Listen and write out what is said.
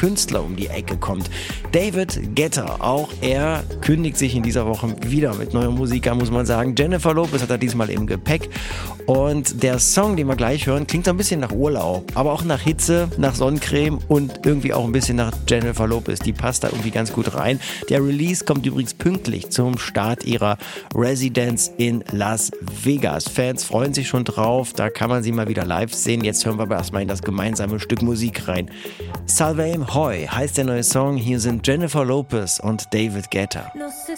Künstler um die Ecke kommt. David Guetta, auch er kündigt sich in dieser Woche wieder mit neuer Musik an, muss man sagen. Jennifer Lopez hat er diesmal im Gepäck. Und der Song, den wir gleich hören, klingt so ein bisschen nach Urlaub, aber auch nach Hitze, nach Sonnencreme und irgendwie auch ein bisschen nach Jennifer Lopez. Die passt da irgendwie ganz gut rein. Der Release kommt übrigens pünktlich zum Start ihrer Residenz in Las Vegas. Fans freuen sich schon drauf, da kann man sie mal wieder live sehen. Jetzt hören wir aber erstmal in das gemeinsame Stück Musik rein. Salve Hoy heißt der neue Song. Hier sind Jennifer Lopez und David Guetta. No sé